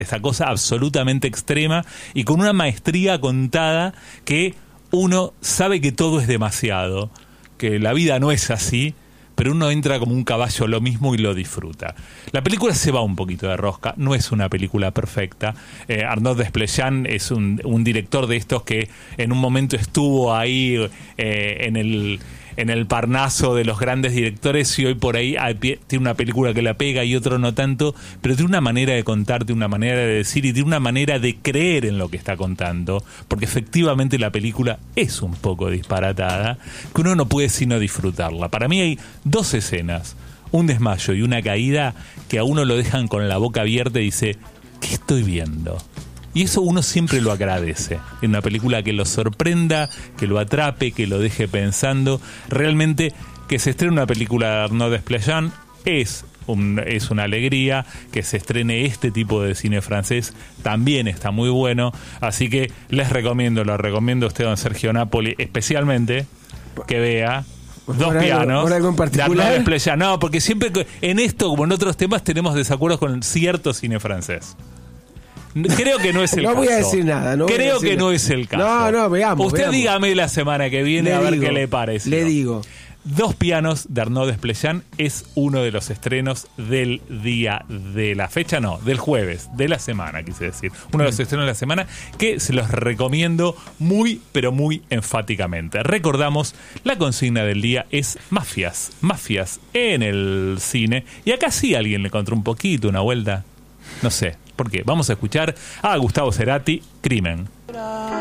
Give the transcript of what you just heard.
esa cosa absolutamente extrema y con una maestría contada que uno sabe que todo es demasiado, que la vida no es así, pero uno entra como un caballo lo mismo y lo disfruta. La película se va un poquito de rosca, no es una película perfecta. Arnaud Despleyn es un director de estos que en un momento estuvo ahí en el Parnaso de los grandes directores y hoy por ahí tiene una película que la pega y otro no tanto, pero tiene una manera de contar, tiene una manera de decir y tiene una manera de creer en lo que está contando, porque efectivamente la película es un poco disparatada, que uno no puede sino disfrutarla. Para mí hay dos escenas, un desmayo y una caída, que a uno lo dejan con la boca abierta y dice, ¿qué estoy viendo? Y eso uno siempre lo agradece. En una película que lo sorprenda, que lo atrape, que lo deje pensando. Realmente que se estrene una película de Arnaud Despleyn es una alegría. Que se estrene este tipo de cine francés también está muy bueno. Así que lo recomiendo a usted, don Sergio Napoli, especialmente que vea Dos pianos ¿por algo en particular? de Arnaud Despleyn. No, porque siempre en esto, como en otros temas, tenemos desacuerdos con cierto cine francés. Creo que no es el caso. No voy a decir nada. Creo que no es el caso. No, veamos. Usted veamos. dígame la semana que viene a ver qué le parece. Le digo. Dos pianos de Arnaud Despleyn es uno de los estrenos del día de la fecha, no, del jueves, de la semana, quise decir. Uno de los estrenos de la semana que se los recomiendo muy, pero muy enfáticamente. Recordamos, la consigna del día es mafias en el cine. Y acá sí alguien le encontró un poquito, una vuelta. No sé, ¿por qué? Vamos a escuchar a Gustavo Cerati, Crimen.